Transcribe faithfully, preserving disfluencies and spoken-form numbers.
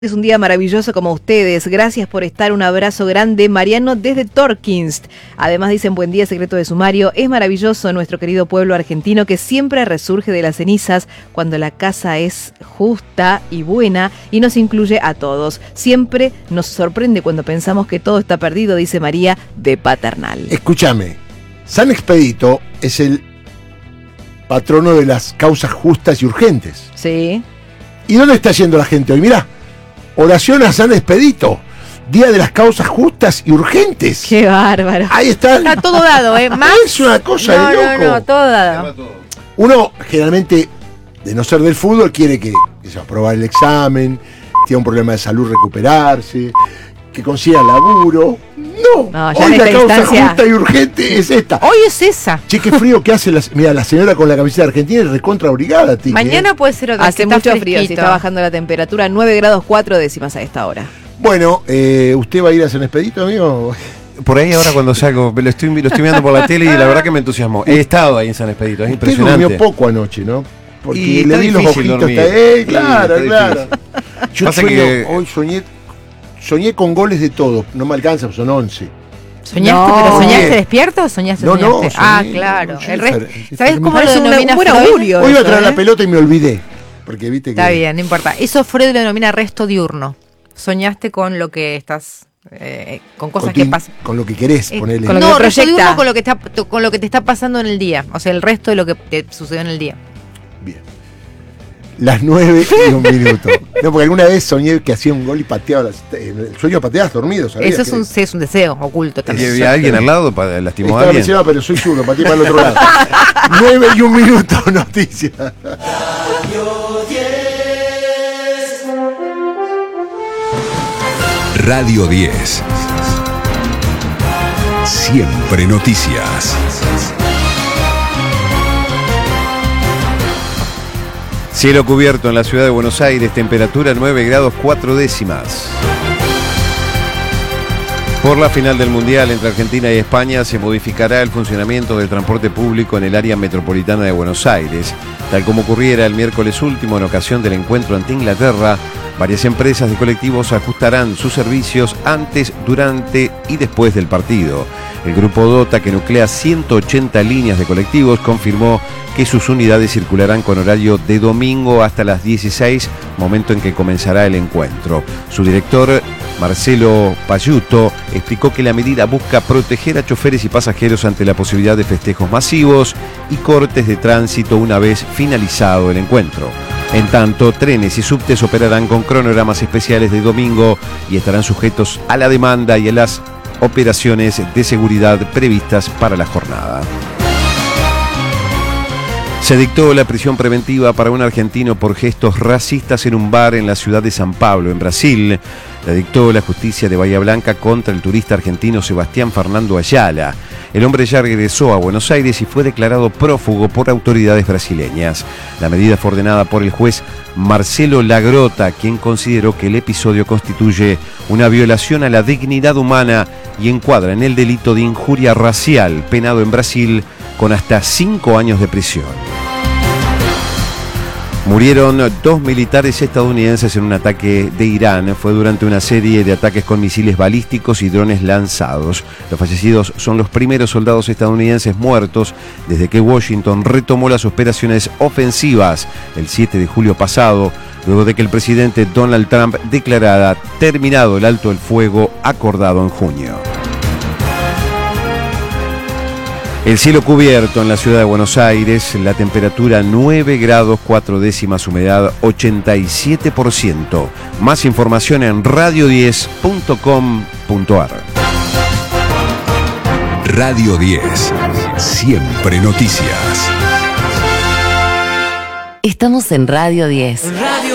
Es un día maravilloso como ustedes. Gracias por estar. Un abrazo grande. Mariano desde Torkinst. Además dicen buen día, secreto de sumario. Es maravilloso nuestro querido pueblo argentino que siempre resurge de las cenizas cuando la casa es justa y buena y nos incluye a todos. Siempre nos sorprende cuando pensamos que todo está perdido, dice María de Paternal. Escúchame, San Expedito es el patrono de las causas justas y urgentes. Sí. ¿Y dónde está yendo la gente hoy? Mirá. Oración a San Expedito, día de las causas justas y urgentes. Qué bárbaro. Ahí está. Está todo dado, ¿eh? Más. Es una cosa no, de loco. No, no, todo dado. Uno, generalmente, de no ser del fútbol, quiere que, que se aprobar el examen, tiene un problema de salud, recuperarse, que consiga laburo. No, no ya hoy en la esta causa instancia... justa y urgente es esta. Hoy es esa. Che, qué frío que hace la, mira, la señora con la camiseta argentina es recontra abrigada, Tiki. Mañana ¿eh? puede ser otra. Hace que mucho está frío, si está bajando la temperatura, nueve grados cuatro décimas a esta hora. Bueno, eh, ¿usted va a ir a San Expedito, amigo? Por ahí ahora cuando salgo, lo estoy, lo estoy viendo por la tele y la verdad que me entusiasmó. He estado ahí en San Expedito, es Usted impresionante. durmió poco anoche, ¿no? Porque Y le está vi los difícil ojitos. dormir. Está, eh, Sí, claro, está claro. Yo Pasa sueño, que- hoy soñé, soñé con goles de todo. No me alcanza, son once. ¿Soñaste? No, ¿Pero soñaste oye. despierto o soñaste? No, no, soñaste? soñé, Ah, claro. no, sí, El resto, Fer- ¿sabes cómo lo Parece un denomina buen Freud? augurio. Hoy iba a eso, traer ¿eh? la pelota y me olvidé. Porque viste que. Está bien, no importa. Eso Freud lo denomina resto diurno. Soñaste con lo que estás... Eh, con cosas con que ti- pasan. Con lo que querés Eh, ponerle. con lo que no, te resto proyecta. diurno con lo que está con lo que te está pasando en el día. O sea, el resto de lo que te sucedió en el día. Bien. Las nueve y un minuto. No, porque alguna vez soñé que hacía un gol y pateaba. Las, en el sueño pateabas dormido, ¿sabías? Eso es que- un, sí, es un deseo oculto ¿Y también. había alguien al lado para lastimó a Estaba alguien? lesionado, pero soy zurdo, pateé para el otro lado. nueve y un minuto, noticias. Radio diez. Siempre noticias. Cielo cubierto en la ciudad de Buenos Aires, temperatura nueve grados cuatro décimas. Por la final del Mundial entre Argentina y España se modificará el funcionamiento del transporte público en el área metropolitana de Buenos Aires. Tal como ocurriera el miércoles último en ocasión del encuentro ante Inglaterra, varias empresas de colectivos ajustarán sus servicios antes, durante y después del partido. El grupo DOTA, que nuclea ciento ochenta líneas de colectivos, confirmó que sus unidades circularán con horario de domingo hasta las dieciséis, momento en que comenzará el encuentro. Su director, Marcelo Payuto, explicó que la medida busca proteger a choferes y pasajeros ante la posibilidad de festejos masivos y cortes de tránsito una vez finalizado el encuentro. En tanto, trenes y subtes operarán con cronogramas especiales de domingo y estarán sujetos a la demanda y a las operaciones de seguridad previstas para la jornada. Se dictó la prisión preventiva para un argentino por gestos racistas en un bar en la ciudad de San Pablo, en Brasil. La dictó la justicia de Bahía Blanca contra el turista argentino Sebastián Fernando Ayala. El hombre ya regresó a Buenos Aires y fue declarado prófugo por autoridades brasileñas. La medida fue ordenada por el juez Marcelo Lagrota, quien consideró que el episodio constituye una violación a la dignidad humana y encuadra en el delito de injuria racial, penado en Brasil con hasta cinco años de prisión. Murieron dos militares estadounidenses en un ataque de Irán. Fue durante una serie de ataques con misiles balísticos y drones lanzados. Los fallecidos son los primeros soldados estadounidenses muertos desde que Washington retomó las operaciones ofensivas el siete de julio pasado, luego de que el presidente Donald Trump declarara terminado el alto el fuego acordado en junio. El cielo cubierto en la ciudad de Buenos Aires, la temperatura nueve grados cuatro décimas, humedad ochenta y siete por ciento. Más información en radio diez punto com punto ar. Radio diez. Siempre noticias. Estamos en Radio diez.